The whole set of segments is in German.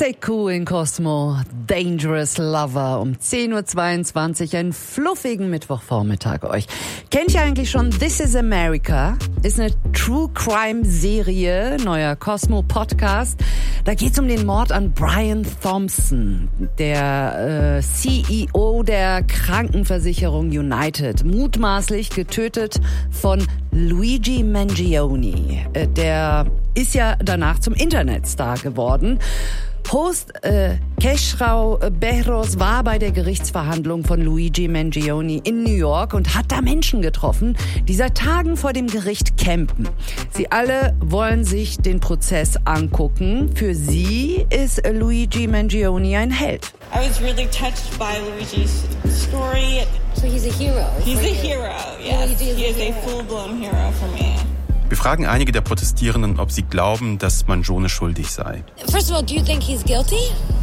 Sekou in Cosmo, Dangerous Lover, um 10.22 Uhr, einen fluffigen Mittwochvormittag euch. Kennt ihr eigentlich schon This is America? Ist eine True-Crime-Serie, neuer Cosmo-Podcast. Da geht's um den Mord an Brian Thompson, der CEO der Krankenversicherung United, mutmaßlich getötet von Luigi Mangione. Der ist ja danach zum Internetstar geworden. Host Khosrow Behrouz war bei der Gerichtsverhandlung von Luigi Mangione in New York und hat da Menschen getroffen, die seit Tagen vor dem Gericht campen. Sie alle wollen sich den Prozess angucken. Für sie ist Luigi Mangione ein Held. I was really touched by Luigi's story. So he's a hero. He's a hero, yes. He is a full-blown hero for me. Wir fragen einige der Protestierenden, ob sie glauben, dass Mangione schuldig sei. First of all, do you think he's guilty?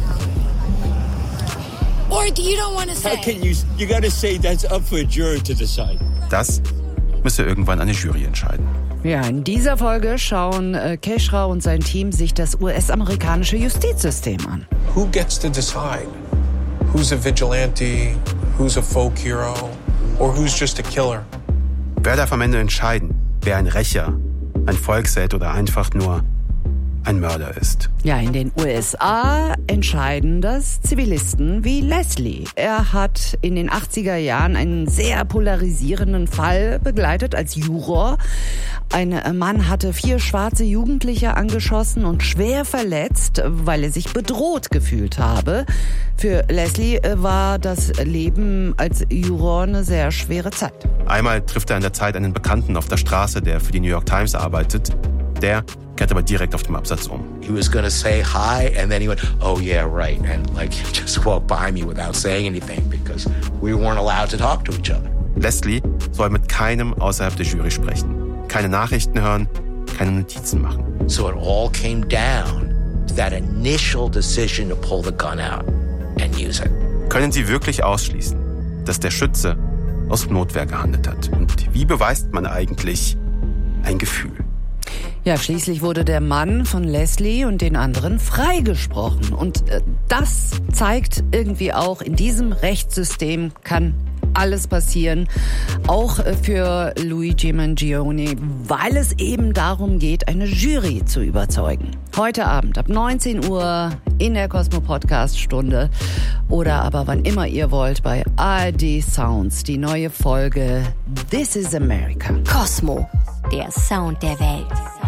Or do you don't want to say? How can you got to say that's up for a jury to decide. Das müsse irgendwann eine Jury entscheiden. Ja, in dieser Folge schauen Khosrow und sein Team sich das US-amerikanische Justizsystem an. Who gets to decide? Who's a vigilante? Who's a folk hero? Or who's just a killer? Wer darf am Ende entscheiden, wer ein Rächer, ein Volksheld oder einfach nur ein Mörder ist? Ja, in den USA entscheiden das Zivilisten wie Leslie. Er hat in den 80er Jahren einen sehr polarisierenden Fall begleitet als Juror. Ein Mann hatte 4 schwarze Jugendliche angeschossen und schwer verletzt, weil er sich bedroht gefühlt habe. Für Leslie war das Leben als Juror eine sehr schwere Zeit. Einmal trifft er in der Zeit einen Bekannten auf der Straße, der für die New York Times arbeitet. Der kehrt aber direkt auf dem Absatz um. He was going to say hi and then he went, oh yeah, right. And like just walked by me without saying anything because we weren't allowed to talk to each other. Leslie soll mit keinem außerhalb der Jury sprechen. Keine Nachrichten hören, keine Notizen machen. So it all came down to that initial decision to pull the gun out and use it. Können Sie wirklich ausschließen, dass der Schütze aus Notwehr gehandelt hat? Und wie beweist man eigentlich ein Gefühl? Ja, schließlich wurde der Mann von Leslie und den anderen freigesprochen. Und das zeigt irgendwie auch, in diesem Rechtssystem kann alles passieren, auch für Luigi Mangione, weil es eben darum geht, eine Jury zu überzeugen. Heute Abend ab 19 Uhr in der Cosmo Podcast Stunde oder aber wann immer ihr wollt bei ARD Sounds die neue Folge This is America. Cosmo, der Sound der Welt.